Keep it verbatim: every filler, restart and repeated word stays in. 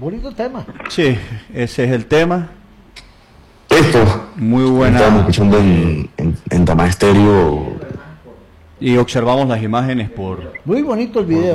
Bonito tema. Sí, ese es el tema. Esto, Muy buena. estamos escuchando en, en, en Tamá Estéreo. Y observamos las imágenes por... Muy bonito el video.